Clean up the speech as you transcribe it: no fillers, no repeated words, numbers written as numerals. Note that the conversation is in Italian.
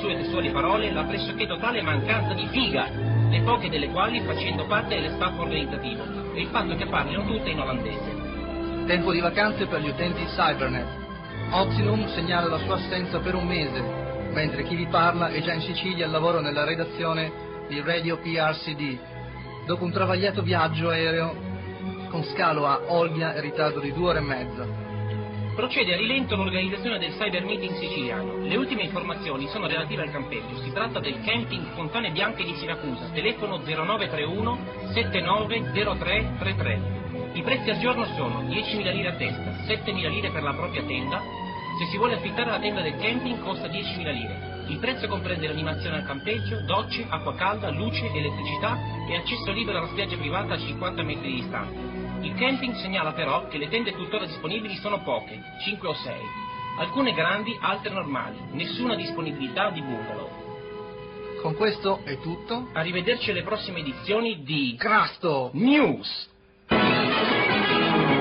sue testuali parole, la pressoché totale mancanza di figa, le poche delle quali facendo parte dello staff organizzativo, e il fatto che parlino tutte in olandese. Tempo di vacanze per gli utenti Cybernet. Optimum segnala la sua assenza per un mese, mentre chi vi parla è già in Sicilia al lavoro nella redazione di Radio PRCD, dopo un travagliato viaggio aereo con scalo a Olbia e ritardo di 2 ore e mezza. Procede a rilento l'organizzazione del Cyber Meeting siciliano. Le ultime informazioni sono relative al campeggio. Si tratta del camping Fontane Bianche di Siracusa, telefono 0931 790333. I prezzi al giorno sono 10.000 lire a testa, 7.000 lire per la propria tenda. Se si vuole affittare la tenda del camping costa 10.000 lire. Il prezzo comprende l'animazione al campeggio, docce, acqua calda, luce, elettricità e accesso libero alla spiaggia privata a 50 metri di distanza. Il camping segnala però che le tende tuttora disponibili sono poche, 5 o 6. Alcune grandi, altre normali. Nessuna disponibilità di bungalow. Con questo è tutto. Arrivederci alle prossime edizioni di Crasto News.